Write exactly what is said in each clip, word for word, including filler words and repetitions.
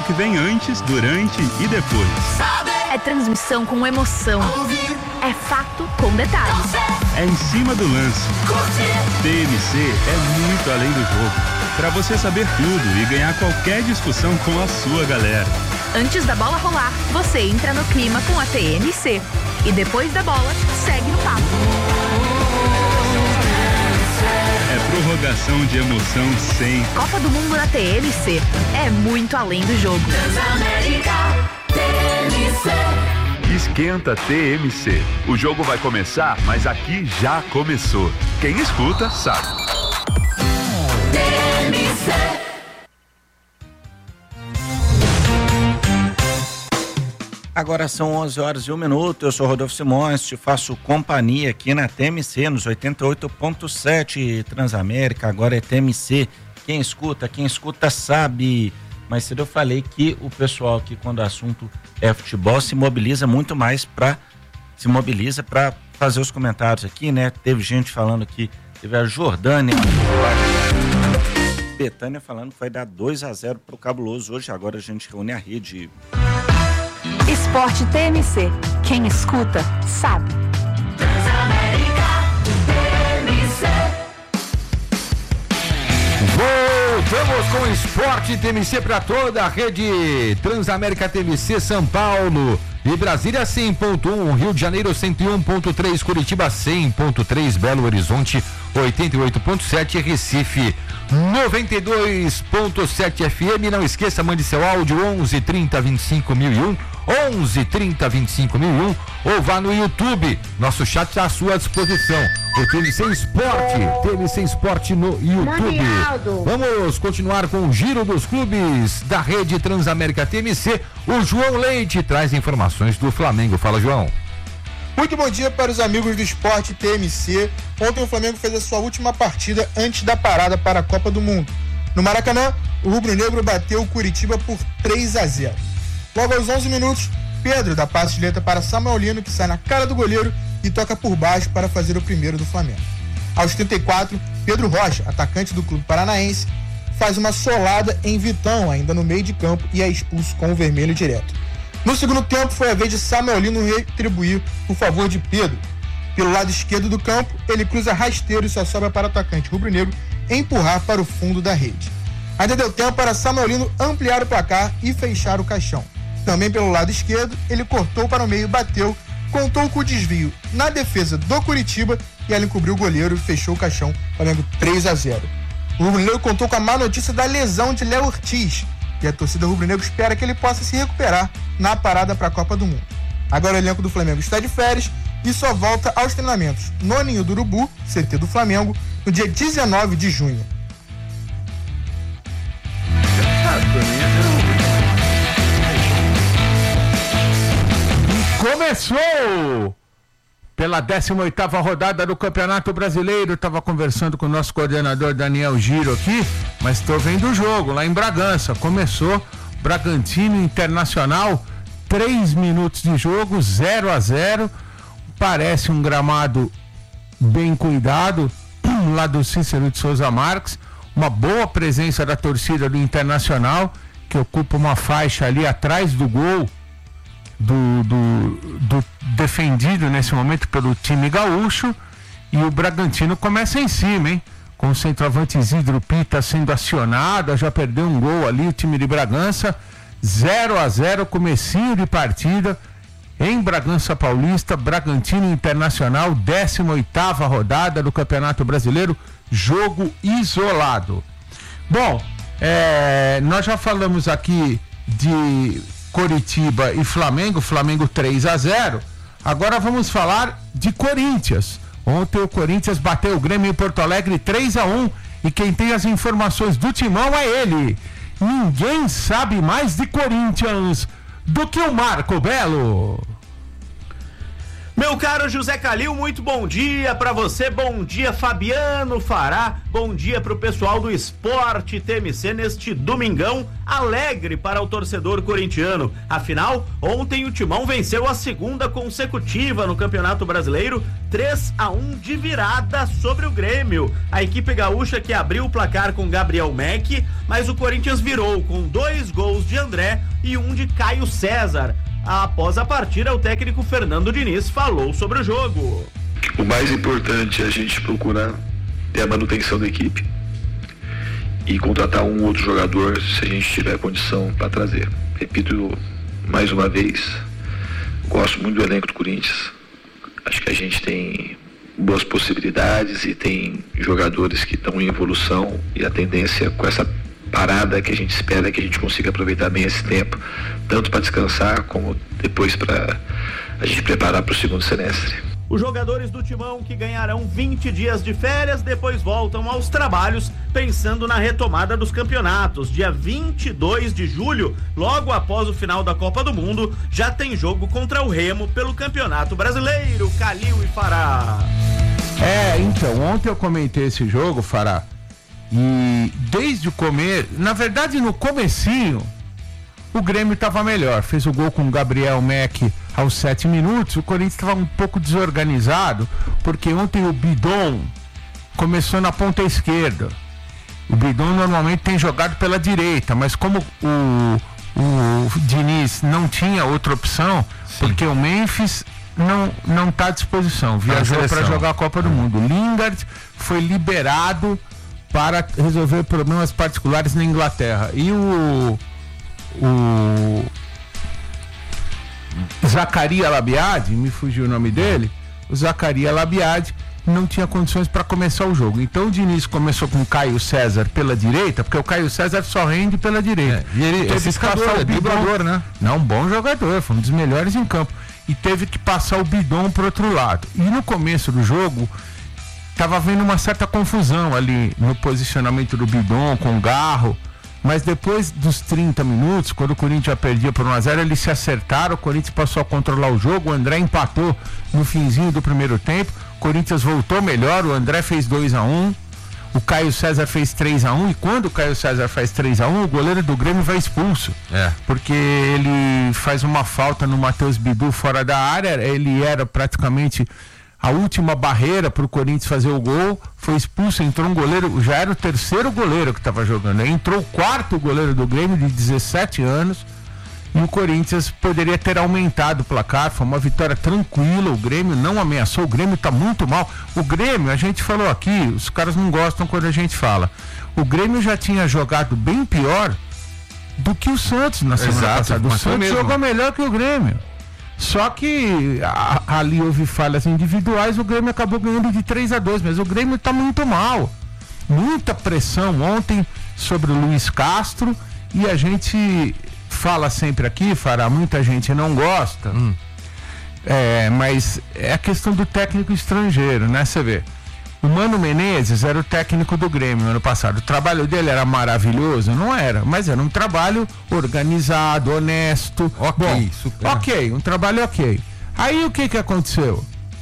que vem antes, durante e depois. É transmissão com emoção. É fato com detalhes. É em cima do lance. T M C é muito além do jogo. Para você saber tudo e ganhar qualquer discussão com a sua galera. Antes da bola rolar, você entra no clima com a T M C. E depois da bola, segue no papo. É prorrogação de emoção sem. Copa do Mundo na T M C. É muito além do jogo. Transamérica T M C. Esquenta T M C. O jogo vai começar, mas aqui já começou. Quem escuta sabe. T M C. Agora são onze horas e um minuto, eu sou Rodolfo Simões, te faço companhia aqui na T M C, nos oitenta e oito ponto sete Transamérica, agora é T M C, quem escuta, quem escuta sabe, mas cedo eu falei que o pessoal aqui, quando o assunto é futebol, se mobiliza muito mais para, se mobiliza para fazer os comentários aqui, né, teve gente falando aqui, teve a Jordânia, Betânia falando que vai dar dois a zero pro Cabuloso hoje, agora a gente reúne a rede. Esporte T M C. Quem escuta, sabe. Transamérica T M C. Voltamos com o Esporte T M C para toda a rede Transamérica T M C, São Paulo e Brasília cem ponto um, Rio de Janeiro cento e um ponto três, Curitiba cem ponto três, Belo Horizonte oitenta e oito ponto sete, Recife noventa e dois ponto sete F M. Não esqueça, mande seu áudio onze trinta vinte e cinco mil e um, onze trinta vinte e cinco mil e um, ou vá no YouTube, nosso chat está à sua disposição, o T M C Esporte, T M C Esporte no YouTube. Vamos continuar com o giro dos clubes da rede Transamérica T M C. O João Leite traz informações do Flamengo. Fala, João. Muito bom dia para os amigos do Esporte T M C. Ontem o Flamengo fez a sua última partida antes da parada para a Copa do Mundo. No Maracanã, o rubro-negro bateu o Curitiba por três a zero. Logo aos onze minutos, Pedro dá passe de letra para Samuelino, que sai na cara do goleiro e toca por baixo para fazer o primeiro do Flamengo. Aos trinta e quatro, Pedro Rocha, atacante do clube paranaense, faz uma solada em Vitão, ainda no meio de campo, e é expulso com o vermelho direto. No segundo tempo, foi a vez de Samuelino retribuir o favor de Pedro. Pelo lado esquerdo do campo, ele cruza rasteiro e só sobra para o atacante rubro-negro empurrar para o fundo da rede. Ainda deu tempo para Samuelino ampliar o placar e fechar o caixão. Também pelo lado esquerdo, ele cortou para o meio, bateu, contou com o desvio na defesa do Curitiba e ela encobriu o goleiro e fechou o caixão, Flamengo três a zero. O rubro-negro contou com a má notícia da lesão de Léo Ortiz, e a torcida rubro-negro espera que ele possa se recuperar na parada para a Copa do Mundo. Agora o elenco do Flamengo está de férias e só volta aos treinamentos no Ninho do Urubu, C T do Flamengo, no dia dezenove de junho. Começou pela décima oitava rodada do Campeonato Brasileiro. Estava conversando com o nosso coordenador Daniel Giro aqui, mas estou vendo o jogo lá em Bragança. Começou Bragantino Internacional, três minutos de jogo, zero a zero. Parece um gramado bem cuidado lá do Cícero de Souza Marques. Uma boa presença da torcida do Internacional, que ocupa uma faixa ali atrás do gol Do, do, do defendido nesse momento pelo time gaúcho, e o Bragantino começa em cima, hein? Com o centroavante Isidro Pita sendo acionado, já perdeu um gol ali o time de Bragança, zero a zero, comecinho de partida em Bragança Paulista. Bragantino Internacional, décima oitava rodada do Campeonato Brasileiro, jogo isolado. Bom, é, nós já falamos aqui de Coritiba e Flamengo, Flamengo três a zero. Agora vamos falar de Corinthians. Ontem o Corinthians bateu o Grêmio em Porto Alegre três a um, e quem tem as informações do timão é ele. Ninguém sabe mais de Corinthians do que o Marco Belo. Meu caro José Calil, muito bom dia pra você, bom dia Fabiano Fará, bom dia pro pessoal do Esporte T M C neste domingão alegre para o torcedor corintiano. Afinal, ontem o Timão venceu a segunda consecutiva no Campeonato Brasileiro, três a um de virada sobre o Grêmio. A equipe gaúcha que abriu o placar com Gabriel Meck, mas o Corinthians virou com dois gols de André e um de Caio César. Após a partida, o técnico Fernando Diniz falou sobre o jogo. O mais importante é a gente procurar ter a manutenção da equipe e contratar um outro jogador se a gente tiver condição para trazer. Repito mais uma vez, gosto muito do elenco do Corinthians. Acho que a gente tem boas possibilidades e tem jogadores que estão em evolução, e a tendência com essa parada que a gente espera que a gente consiga aproveitar bem esse tempo, tanto para descansar como depois para a gente preparar para o segundo semestre. Os jogadores do Timão, que ganharão vinte dias de férias, depois voltam aos trabalhos, pensando na retomada dos campeonatos. Dia vinte e dois de julho, logo após o final da Copa do Mundo, já tem jogo contra o Remo pelo Campeonato Brasileiro. Calil e Fará. É, então, ontem eu comentei esse jogo, Fará, e desde o começo, na verdade no comecinho, o Grêmio estava melhor. Fez o gol com o Gabriel Meck aos sete minutos. O Corinthians estava um pouco desorganizado, porque ontem o Bidon começou na ponta esquerda. O Bidon normalmente tem jogado pela direita, mas como o, o Diniz não tinha outra opção, sim, porque o Memphis não não está à disposição, viajou para jogar a Copa do Mundo. O Lingard foi liberado para resolver problemas particulares na Inglaterra. E o o Zaccaria Labiade, me fugiu o nome dele, o Zaccaria Labiade não tinha condições para começar o jogo. Então o Diniz começou com o Caio César pela direita, porque o Caio César só rende pela direita. É, e ele teve esse que passar o Bidon, né? Não, um bom jogador, foi um dos melhores em campo. E teve que passar o Bidon pro outro lado. E no começo do jogo tava havendo uma certa confusão ali no posicionamento do Bidon com o Garro, mas depois dos trinta minutos, quando o Corinthians já perdia por um a zero, eles se acertaram, o Corinthians passou a controlar o jogo, o André empatou no finzinho do primeiro tempo, o Corinthians voltou melhor, o André fez dois a um, o Caio César fez três a um, e quando o Caio César faz três a um, o goleiro do Grêmio vai expulso, é. porque ele faz uma falta no Matheus Bidu fora da área, ele era praticamente a última barreira para o Corinthians fazer o gol, foi expulso, entrou um goleiro, já era o terceiro goleiro que estava jogando, entrou o quarto goleiro do Grêmio de dezessete anos, e o Corinthians poderia ter aumentado o placar. Foi uma vitória tranquila, o Grêmio não ameaçou, o Grêmio está muito mal. O Grêmio, a gente falou aqui, os caras não gostam quando a gente fala, o Grêmio já tinha jogado bem pior do que o Santos na semana Exato, passada, o Santos mesmo. jogou melhor que o Grêmio. Só que a, ali houve falhas individuais, o Grêmio acabou ganhando de três a dois, mas o Grêmio está muito mal. Muita pressão ontem sobre o Luiz Castro, e a gente fala sempre aqui, Fará, muita gente não gosta, hum. é, mas é a questão do técnico estrangeiro, né? Você vê, o Mano Menezes era o técnico do Grêmio no ano passado, o trabalho dele era maravilhoso? Não era, mas era um trabalho organizado, honesto. Ok, Bom, super. ok, um trabalho ok. Aí o que que aconteceu?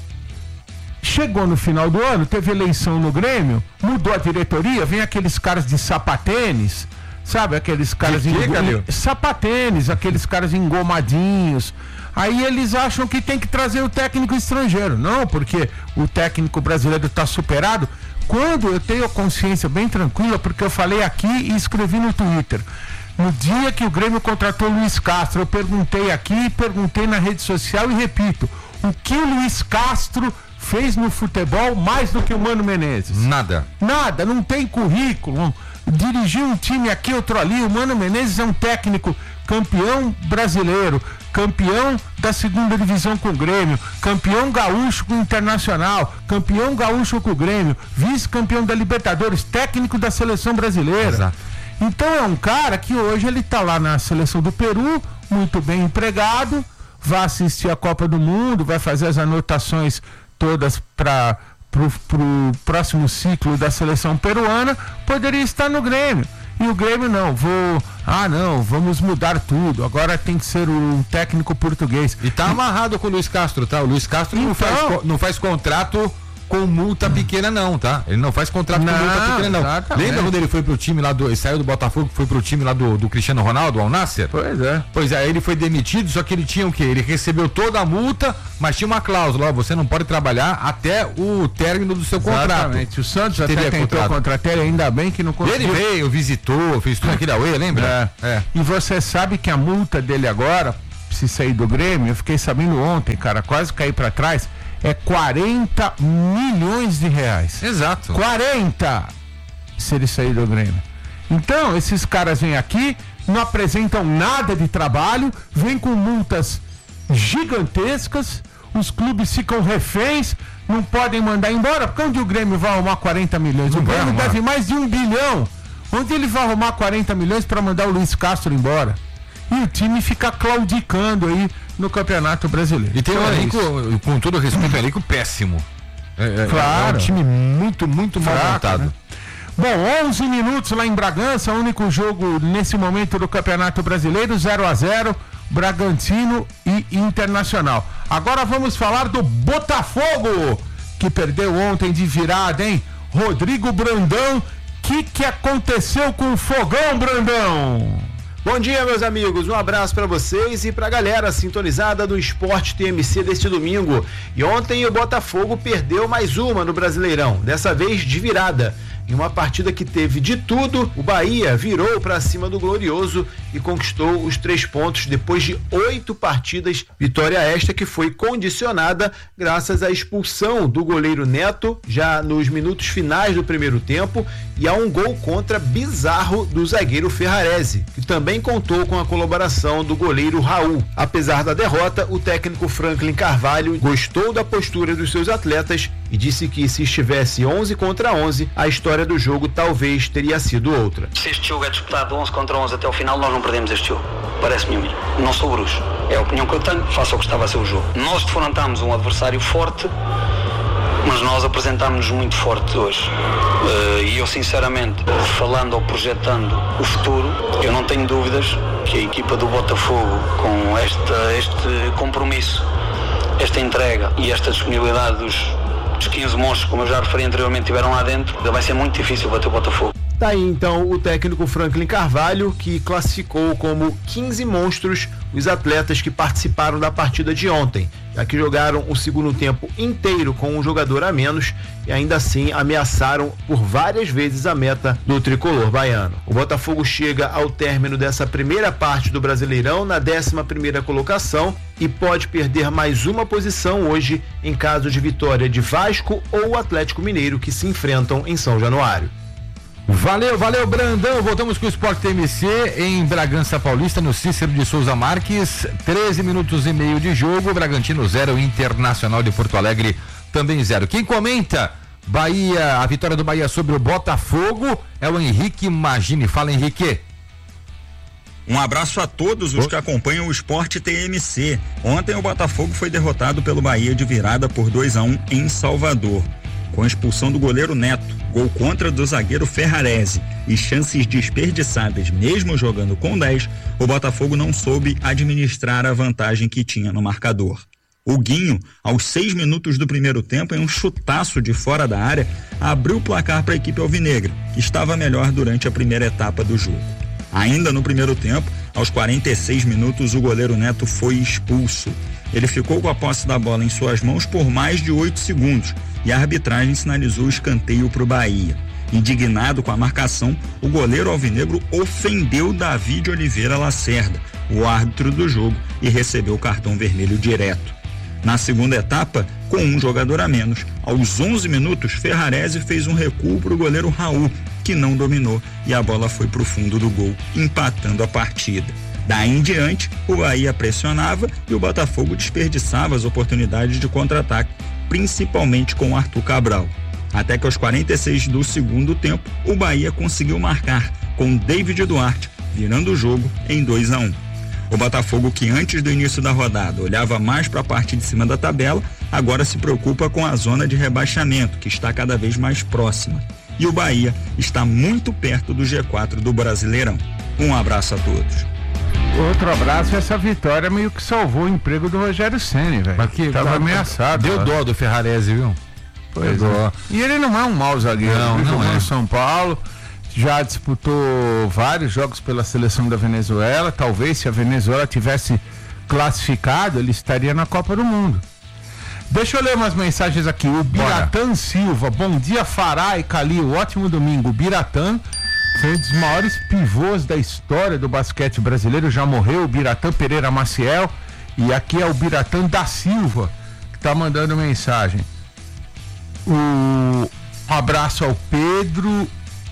Chegou no final do ano, teve eleição no Grêmio, mudou a diretoria, vem aqueles caras de sapatênis, sabe, aqueles caras de engo... sapatênis, aqueles caras engomadinhos. Aí eles acham que tem que trazer o técnico estrangeiro. Não, porque o técnico brasileiro está superado. Quando eu tenho a consciência bem tranquila, porque eu falei aqui e escrevi no Twitter, no dia que o Grêmio contratou o Luiz Castro, eu perguntei aqui, perguntei na rede social e repito, o que o Luiz Castro fez no futebol mais do que o Mano Menezes? Nada. Nada, não tem currículo. Dirigiu um time aqui, outro ali. O Mano Menezes é um técnico campeão brasileiro, campeão da segunda divisão com o Grêmio, campeão gaúcho com o Internacional, campeão gaúcho com o Grêmio, vice-campeão da Libertadores, técnico da seleção brasileira. Exato. Então é um cara que hoje ele tá lá na seleção do Peru, muito bem empregado, vai assistir a Copa do Mundo, vai fazer as anotações todas para pro, pro próximo ciclo da seleção peruana, poderia estar no Grêmio. E o Grêmio não, vou, ah não, vamos mudar tudo, agora tem que ser um técnico português. E tá amarrado com o Luiz Castro, tá? O Luiz Castro então, não, faz, não faz contrato com multa pequena não, tá? Ele não faz contrato não, com multa pequena não. Exatamente. Lembra quando ele foi pro time lá do, ele saiu do Botafogo, foi pro time lá do, do Cristiano Ronaldo, Al Nassr? Pois é. Pois é, ele foi demitido, só que ele tinha o quê? Ele recebeu toda a multa, mas tinha uma cláusula, ó, você não pode trabalhar até o término do seu contrato. Exatamente. O Santos até tentou contrato. contratar ele, ainda bem que não conseguiu. Ele veio, visitou, fez tudo aquilo away, lembra? É. é. E você sabe que a multa dele agora, se sair do Grêmio, eu fiquei sabendo ontem, cara, quase caí pra trás, é quarenta milhões de reais. Exato. quarenta se ele sair do Grêmio. Então, esses caras vêm aqui, não apresentam nada de trabalho, vêm com multas gigantescas, os clubes ficam reféns, não podem mandar embora, porque onde o Grêmio vai arrumar quarenta milhões? Não o Grêmio deve mais de um bilhão. Onde ele vai arrumar quarenta milhões para mandar o Luiz Castro embora? E o time fica claudicando aí no Campeonato Brasileiro. E tem então um é elenco, isso. com todo respeito, um elenco péssimo. É, claro. É um time muito, muito mal montado. Né? Bom, onze minutos lá em Bragança, único jogo nesse momento do Campeonato Brasileiro, zero a zero, Bragantino e Internacional. Agora vamos falar do Botafogo, que perdeu ontem de virada, hein? Rodrigo Brandão, o que que aconteceu com o Fogão, Brandão? Bom dia, meus amigos, um abraço para vocês e pra galera sintonizada do Esporte T M C deste domingo. E ontem o Botafogo perdeu mais uma no Brasileirão, dessa vez de virada. Em uma partida que teve de tudo, o Bahia virou para cima do Glorioso e conquistou os três pontos depois de oito partidas. Vitória esta que foi condicionada graças à expulsão do goleiro Neto, já nos minutos finais do primeiro tempo, e a um gol contra bizarro do zagueiro Ferrarese, que também contou com a colaboração do goleiro Raul. Apesar da derrota, o técnico Franklin Carvalho gostou da postura dos seus atletas e disse que se estivesse onze contra onze, a história do jogo talvez teria sido outra. Se este jogo é disputado onze contra onze até o final, nós não perdemos este jogo. Parece-me a mim. Não sou bruxo. É a opinião que eu tenho, faço o que estava a ser o jogo. Nós defrontamos um adversário forte, mas nós apresentámos-nos muito forte hoje. Uh, e eu sinceramente, falando ou projetando o futuro, eu não tenho dúvidas que a equipa do Botafogo, com esta, este compromisso, esta entrega e esta disponibilidade dos os quinze monstros, como eu já referi anteriormente, tiveram lá dentro, vai ser muito difícil bater o Botafogo. Tá aí então o técnico Franklin Carvalho, que classificou como quinze monstros os atletas que participaram da partida de ontem, já que jogaram o segundo tempo inteiro com um jogador a menos e ainda assim ameaçaram por várias vezes a meta do tricolor baiano. O Botafogo chega ao término dessa primeira parte do Brasileirão na décima primeira colocação e pode perder mais uma posição hoje em caso de vitória de Vasco ou Atlético Mineiro, que se enfrentam em São Januário. Valeu, valeu, Brandão. Voltamos com o Sport T M C em Bragança Paulista, no Cícero de Souza Marques. treze minutos e meio de jogo. Bragantino zero, Internacional de Porto Alegre também zero. Quem comenta Bahia, a vitória do Bahia sobre o Botafogo é o Henrique Magini. Fala, Henrique. Um abraço a todos os que acompanham o Sport T M C. Ontem o Botafogo foi derrotado pelo Bahia de virada por dois a um em Salvador. Com a expulsão do goleiro Neto, gol contra do zagueiro Ferrarese e chances desperdiçadas mesmo jogando com dez, o Botafogo não soube administrar a vantagem que tinha no marcador. O Guinho, aos seis minutos do primeiro tempo, em um chutaço de fora da área, abriu o placar para a equipe alvinegra, que estava melhor durante a primeira etapa do jogo. Ainda no primeiro tempo, aos quarenta e seis minutos, o goleiro Neto foi expulso. Ele ficou com a posse da bola em suas mãos por mais de oito segundos e a arbitragem sinalizou o escanteio para o Bahia. Indignado com a marcação, o goleiro alvinegro ofendeu Davi de Oliveira Lacerda, o árbitro do jogo, e recebeu o cartão vermelho direto. Na segunda etapa, com um jogador a menos, aos onze minutos, Ferrarese fez um recuo para o goleiro Raul, que não dominou, e a bola foi para o fundo do gol, empatando a partida. Daí em diante, o Bahia pressionava e o Botafogo desperdiçava as oportunidades de contra-ataque, principalmente com o Arthur Cabral. Até que aos quarenta e seis do segundo tempo, o Bahia conseguiu marcar, com David Duarte, virando o jogo em dois a um. O Botafogo, que antes do início da rodada olhava mais para a parte de cima da tabela, agora se preocupa com a zona de rebaixamento, que está cada vez mais próxima. e o Bahia está muito perto do G quatro do Brasileirão. Um abraço a todos. Outro abraço, essa vitória meio que salvou o emprego do Rogério Ceni, velho. Mas que tava tá- ameaçado. Deu ó. dó do Ferrarese, viu? Pois Deu é. dó. E ele não é um mau zagueiro. Não, ele não jogou é. no São Paulo, já disputou vários jogos pela seleção da Venezuela. Talvez se a Venezuela tivesse classificado, ele estaria na Copa do Mundo. Deixa eu ler umas mensagens aqui. O Biratã Silva, bom dia, Fará e Calil, ótimo domingo. O Biratã foi um dos maiores pivôs da história do basquete brasileiro, já morreu, o Biratã Pereira Maciel. E aqui é o Biratã da Silva, que tá mandando mensagem. Um abraço ao Pedro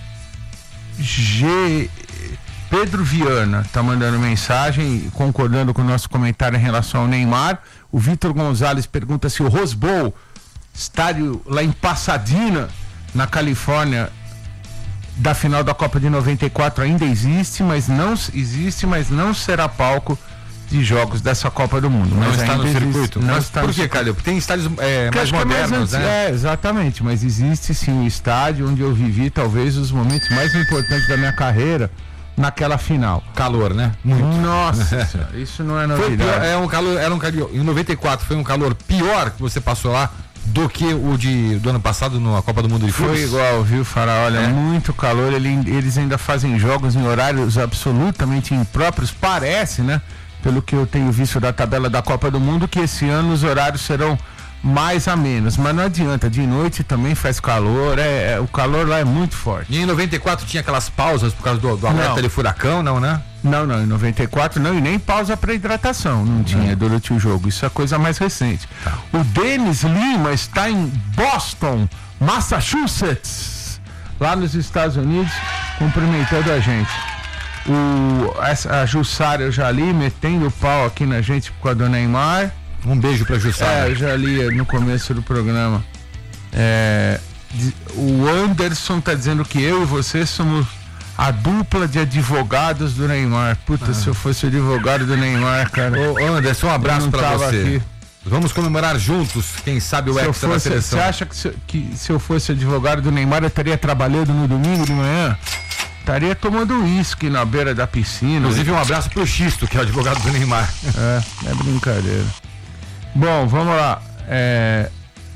G. Pedro Viana tá mandando mensagem, concordando com o nosso comentário em relação ao Neymar. O Vitor Gonzalez pergunta se o Rose Bowl, estádio lá em Pasadena, na Califórnia, da final da Copa de noventa e quatro ainda existe, mas não existe, mas não será palco de jogos dessa Copa do Mundo. Não Mas está no ainda existe- circuito. Não Mas está por no que, circuito. Calil? Porque tem estádios é, Porque mais acho que é mais modernos, anti- né? É, exatamente, mas existe sim um estádio onde eu vivi talvez os momentos mais importantes da minha carreira naquela final. Calor, né? Nossa, senhora, isso não é Foi novidade. pior, é um calor, era um calor, em noventa e quatro foi um calor pior que você passou lá do que o de, do ano passado na Copa do Mundo de Foi Clubes? igual, viu, Fará? Olha, É. muito calor. Ele- eles ainda fazem jogos em horários absolutamente impróprios. Parece, né? Pelo que eu tenho visto da tabela da Copa do Mundo, que esse ano os horários serão mais a menos. Mas não adianta, de noite também faz calor. É, é- o calor lá é muito forte. E em noventa e quatro tinha aquelas pausas por causa do, do alerta Não. de furacão, não, né? Não, não, em noventa e quatro não, e nem pausa para hidratação, não tinha durante o jogo. Isso é coisa mais recente. O Denis Lima está em Boston, Massachusetts, lá nos Estados Unidos, cumprimentando a gente. O, essa, a Jussara eu já li, metendo o pau aqui na gente com a dona Neymar. Um beijo pra Jussara. É, eu já li no começo do programa. É, de- o Anderson tá dizendo que eu e você somos a dupla de advogados do Neymar. Puta, se eu fosse advogado do Neymar, cara. Ô, Anderson, um eu abraço não pra tava você. aqui. Vamos comemorar juntos, quem sabe o Se eu Hexa da fosse, seleção. você acha que se, que se eu fosse advogado do Neymar, eu estaria trabalhando no domingo de manhã? Estaria tomando uísque na beira da piscina. Inclusive um abraço pro Xisto, que é o advogado do Neymar. É, é brincadeira. Bom, vamos lá. É...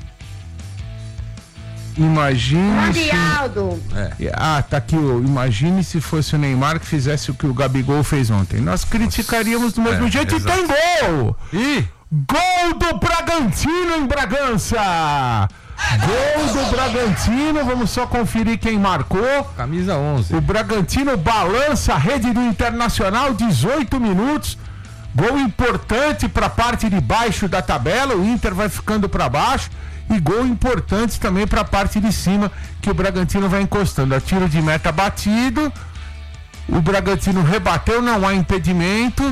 Imagine se... Aldo. É. Ah, tá aqui, ó. Imagine se fosse o Neymar que fizesse o que o Gabigol fez ontem. Nós criticaríamos do mesmo É, jeito exato. e tem gol! Ih! Gol do Bragantino em Bragança! Gol do Bragantino, vamos só conferir quem marcou. Camisa onze. O Bragantino balança a rede do Internacional, dezoito minutos. Gol importante para a parte de baixo da tabela, o Inter vai ficando para baixo. E gol importante também para a parte de cima, que o Bragantino vai encostando. A tiro de meta batido, o Bragantino rebateu, não há impedimento.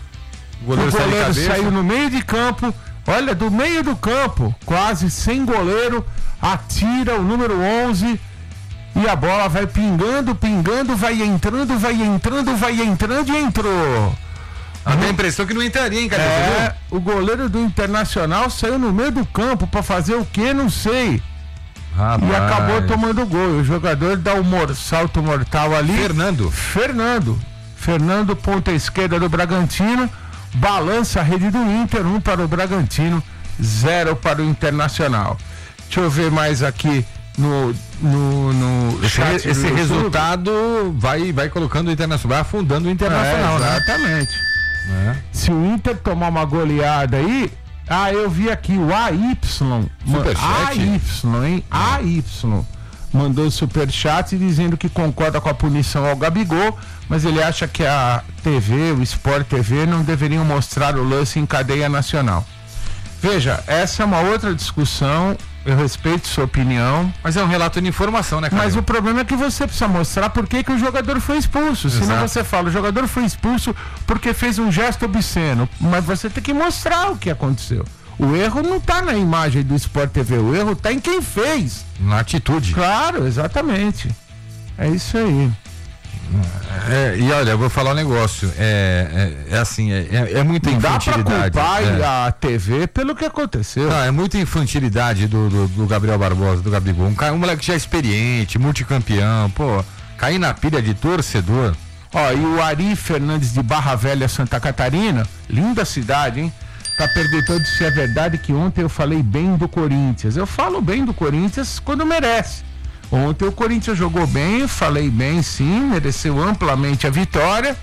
O goleiro, o sai de goleiro cabeça. saiu no meio de campo, olha, do meio do campo, quase sem goleiro, atira o número onze e a bola vai pingando, pingando, vai entrando, vai entrando, vai entrando e entrou. A minha impressão é que não entraria, hein, cara? É, o goleiro do Internacional saiu no meio do campo pra fazer o quê? Não sei. Rapaz. E acabou tomando gol. O jogador dá o mor- salto mortal ali. Fernando. Fernando. Fernando, ponta esquerda do Bragantino. Balança a rede do Inter. Um para o Bragantino, zero para o Internacional. Deixa eu ver mais aqui no, no, no Esse, chat do esse YouTube. resultado vai, vai colocando o Internacional, vai afundando o Internacional, É, né? exatamente. É. Se o Inter tomar uma goleada aí. Ah, eu vi aqui o A Y. Superchat? A Y, hein? A Y. Mandou superchat dizendo que concorda com a punição ao Gabigol, mas ele acha que a T V, o Sport T V, não deveriam mostrar o lance em cadeia nacional. Veja, essa é uma outra discussão. Eu respeito sua opinião. Mas é um relato de informação, né, cara? Mas o problema é que você precisa mostrar por que, que o jogador foi expulso. Senão Exato. você fala, o jogador foi expulso porque fez um gesto obsceno. Mas você tem que mostrar o que aconteceu. O erro não tá na imagem do Sport T V, o erro tá em quem fez. Na atitude. Claro, exatamente. É isso aí. É, e olha, eu vou falar um negócio. É, é, é assim, é, é muita Não infantilidade. Dá pra culpar é. a T V pelo que aconteceu. Não, é muita infantilidade do, do, do Gabriel Barbosa, do Gabigol. Um, cara, um moleque já experiente, multicampeão, pô, cair na pilha de torcedor. Ó, e o Ari Fernandes de Barra Velha, Santa Catarina, linda cidade, hein? Tá perguntando se é verdade que ontem eu falei bem do Corinthians. Eu falo bem do Corinthians quando merece. Ontem o Corinthians jogou bem, falei bem sim, mereceu amplamente a vitória.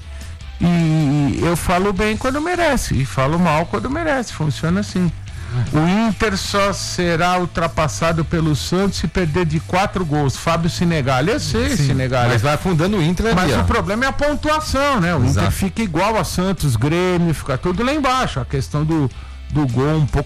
E eu falo bem quando merece, e falo mal quando merece, funciona assim. O Inter só será ultrapassado pelo Santos se perder de quatro gols. Fábio Senegal, eu sei, Sim, Senegal. mas vai afundando o Inter ali, Mas ó. o problema é a pontuação, né? O Exato. Inter fica igual a Santos, Grêmio, fica tudo lá embaixo. A questão do, do gol um pouco